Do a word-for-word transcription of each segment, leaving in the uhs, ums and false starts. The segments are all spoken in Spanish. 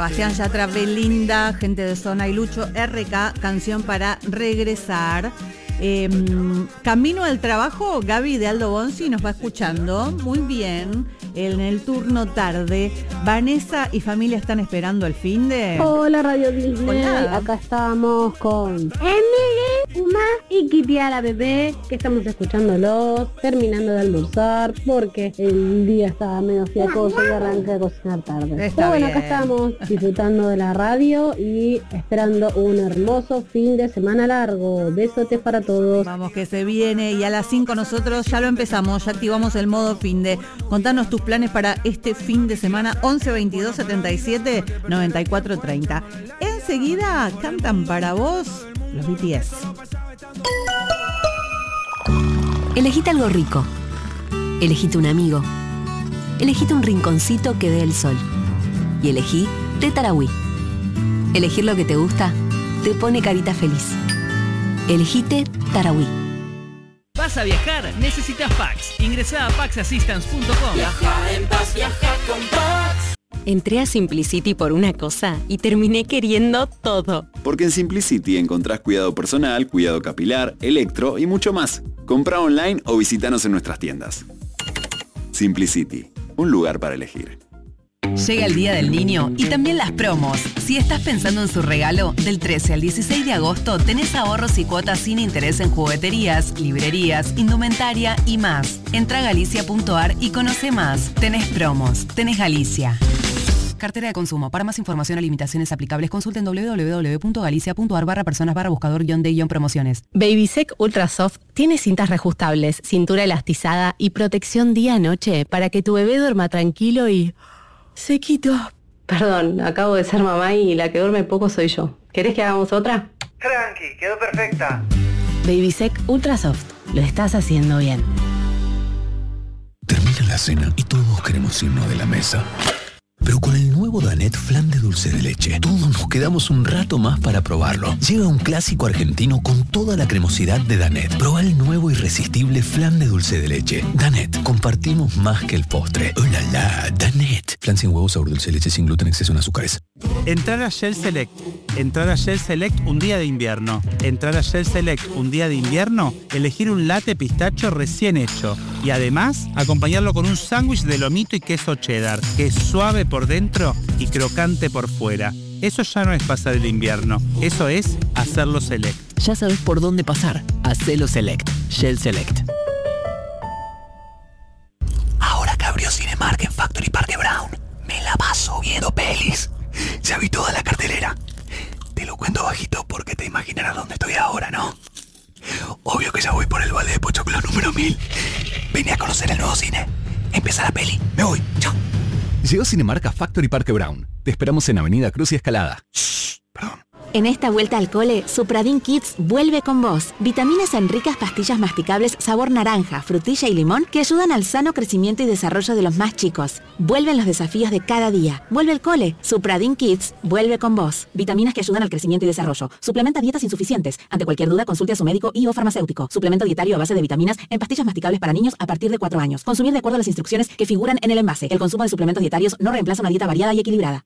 Sebastián Yatra, Belinda, gente de Zona y Lucho R K, canción para regresar. Eh, camino al trabajo, Gaby de Aldo Bonzi nos va escuchando. Muy bien. En el turno tarde, Vanessa y familia están esperando el fin de... Hola Radio Disney, Hola. Acá estamos con Emily, Uma y Kitia la bebé, que estamos escuchándolos, terminando de almorzar, porque el día estaba medio fiacoso y arranqué a cocinar tarde. Está Pero bueno, bien. acá estamos disfrutando de la radio y esperando un hermoso fin de semana largo. Besotes para todos. Vamos que se viene, y a las cinco nosotros ya lo empezamos, ya activamos el modo fin de. Contanos tus planes para este fin de semana. Once veintidós setenta y siete noventa y cuatro treinta. Enseguida cantan para vos los B T S. Elegite algo rico. Elegite un amigo. Elegite un rinconcito que dé el sol. Y elegí Té Tarahui. Elegir lo que te gusta te pone carita feliz. Elegite Tarahui. ¿Vas a viajar? Necesitas Pax. Ingresá a pax assistance punto com. Viaja en paz, viaja con Pax. Entré a Simplicity por una cosa y terminé queriendo todo. Porque en Simplicity encontrás cuidado personal, cuidado capilar, electro y mucho más. Comprá online o visítanos en nuestras tiendas. Simplicity, un lugar para elegir. Llega el Día del Niño y también las promos. Si estás pensando en su regalo, del trece al dieciséis de agosto tenés ahorros y cuotas sin interés en jugueterías, librerías, indumentaria y más. Entra a galicia punto ar y conoce más. Tenés promos, tenés Galicia. Cartera de consumo. Para más información o limitaciones aplicables, consulten doble u doble u doble u punto galicia punto ar barra personas barra buscador guión de guión promociones. Babysec Ultra Soft tiene cintas reajustables, cintura elastizada y protección día-noche para que tu bebé duerma tranquilo y... sequito. Perdón, acabo de ser mamá y la que duerme poco soy yo. ¿Querés que hagamos otra? Tranqui, quedó perfecta. Babysec Ultra Soft. Lo estás haciendo bien. Termina la cena y todos queremos irnos de la mesa. Pero con el nuevo Danette Flan de dulce de leche, todos nos quedamos un rato más para probarlo. Llega un clásico argentino con toda la cremosidad de Danette. Probá el nuevo irresistible flan de dulce de leche. Danette, compartimos más que el postre. ¡Oh, la, la! Danette. Flan sin huevo, sabor dulce de leche, sin gluten, exceso en azúcares. Entrar a Shell Select. Entrar a Shell Select un día de invierno. Entrar a Shell Select un día de invierno, elegir un latte pistacho recién hecho. Y además, acompañarlo con un sándwich de lomito y queso cheddar, que es suave por dentro y crocante por fuera. Eso ya no es pasar el invierno, eso es hacerlo Select. Ya sabes por dónde pasar. Hacelo Select. Shell Select. Ahora que abrió Cinemark en Factory Parque Brown, me la paso viendo pelis. Ya vi toda la cartelera. Te lo cuento bajito porque te imaginarás dónde estoy ahora, ¿no? Obvio que ya voy por el balde de Pochoclo número mil. Vení a conocer el nuevo cine. Empieza la peli. Me voy. Chao. Llegó Cinemark a Factory Parque Brown. Te esperamos en Avenida Cruz y Escalada. Shh, perdón. En esta vuelta al cole, Supradin Kids vuelve con vos. Vitaminas en ricas pastillas masticables sabor naranja, frutilla y limón que ayudan al sano crecimiento y desarrollo de los más chicos. Vuelven los desafíos de cada día. Vuelve el cole. Supradin Kids vuelve con vos. Vitaminas que ayudan al crecimiento y desarrollo. Suplementa dietas insuficientes. Ante cualquier duda, consulte a su médico y o farmacéutico. Suplemento dietario a base de vitaminas en pastillas masticables para niños a partir de cuatro años. Consumir de acuerdo a las instrucciones que figuran en el envase. El consumo de suplementos dietarios no reemplaza una dieta variada y equilibrada.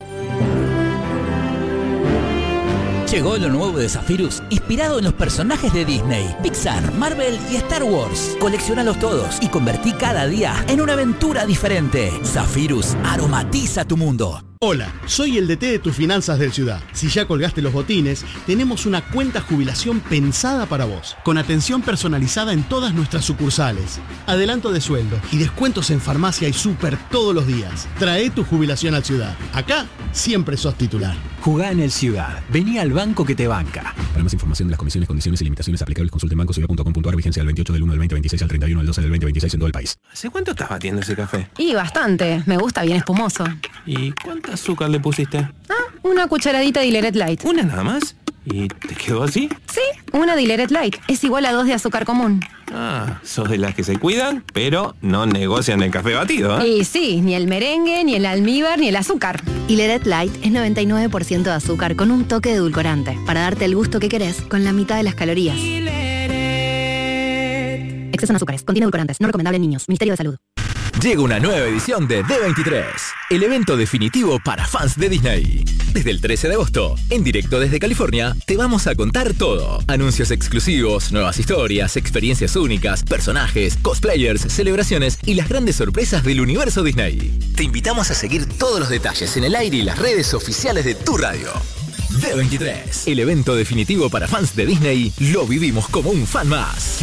Llegó lo nuevo de Zephyrus, inspirado en los personajes de Disney, Pixar, Marvel y Star Wars. Colecciónalos todos y convertí cada día en una aventura diferente. Zephyrus aromatiza tu mundo. Hola, soy el D T de tus finanzas del Ciudad. Si ya colgaste los botines, tenemos una cuenta jubilación pensada para vos, con atención personalizada en todas nuestras sucursales, adelanto de sueldo y descuentos en farmacia y súper todos los días. Trae tu jubilación al Ciudad. Acá siempre sos titular. Jugá en el Ciudad. Vení al banco que te banca. Para más información de las comisiones, condiciones y limitaciones aplicables, consulte en banco ciudad punto com punto ar. Vigencia del veintiocho del uno del veinte veintiséis al treinta y uno del doce del veinte veintiséis en todo el país. ¿Hace cuánto estás batiendo ese café? Y bastante. Me gusta bien espumoso. ¿Y cuánto azúcar le pusiste? Ah, una cucharadita de Dilleret Light. ¿Una nada más? ¿Y te quedó así? Sí, una Dilleret Light. Es igual a dos de azúcar común. Ah, sos de las que se cuidan, pero no negocian el café batido, ¿eh? Y sí, ni el merengue, ni el almíbar, ni el azúcar. Dilleret Light es noventa y nueve por ciento de azúcar con un toque de edulcorante, para darte el gusto que querés con la mitad de las calorías. Exceso en azúcares, contiene edulcorantes, no recomendable en niños. Ministerio de Salud. Llega una nueva edición de D veintitrés, el evento definitivo para fans de Disney. Desde el trece de agosto, en directo desde California, te vamos a contar todo. Anuncios exclusivos, nuevas historias, experiencias únicas, personajes, cosplayers, celebraciones y las grandes sorpresas del universo Disney. Te invitamos a seguir todos los detalles en el aire y las redes oficiales de tu radio. D veintitrés, el evento definitivo para fans de Disney, lo vivimos como un fan más.